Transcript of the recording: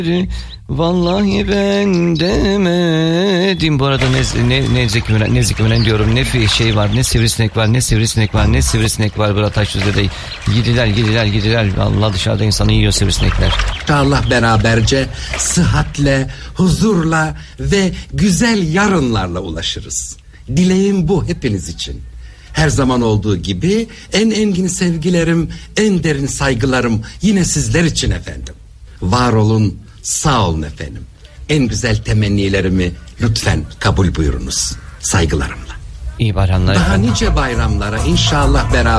Vallahi ben demedim. Bu arada ne Zeki Müren diyorum, ne şey var, ne sivrisinek var, ne sivrisinek var burada Taşlıde'de. Gidiler. Vallahi dışarıda insanı yiyor sivrisinekler. İnşallah beraberce sıhhatle, huzurla ve güzel yarınlarla ulaşırız. Dileğim bu hepiniz için. Her zaman olduğu gibi en engin sevgilerim, en derin saygılarım yine sizler için efendim. Var olun, sağ olun efendim. En güzel temennilerimi lütfen kabul buyurunuz. Saygılarımla. İyi bayramlar Daha efendim. nice bayramlara inşallah beraber